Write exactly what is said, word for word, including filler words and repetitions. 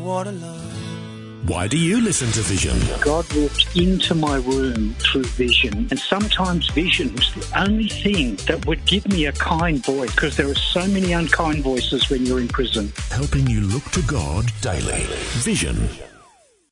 waterline. Why do you listen to Vision? God walked into my room through vision, and sometimes vision was the only thing that would give me a kind voice, because there are so many unkind voices when you're in prison. Helping you look to God daily. Vision.